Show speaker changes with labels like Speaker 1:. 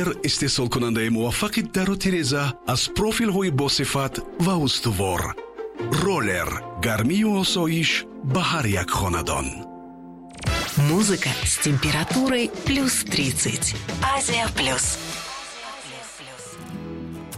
Speaker 1: ролер истеҳсолкунандаи муваффақи дару тиреза аз профилҳои босифат ва устувор. ролер гармию осоиш ба ҳар як хонадон.
Speaker 2: Музыка с температурой +30. Азия Плюс.